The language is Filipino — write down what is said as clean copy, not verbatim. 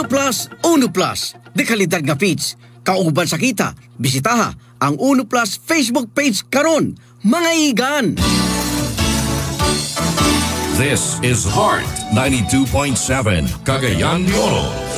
Plus, Uno Plus. De kalidad nga feeds. Kauban sa kita, bisitaha ang Uno Plus Facebook page karon. Mga igan! This is Heart 92.7, Cagayan de Oro.